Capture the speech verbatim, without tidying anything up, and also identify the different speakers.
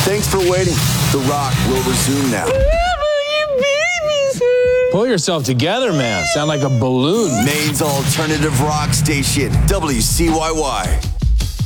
Speaker 1: Thanks for waiting. The Rock will resume now.
Speaker 2: Pull yourself together, man. Sound like a balloon.
Speaker 1: Maine's alternative rock station, W C Y Y.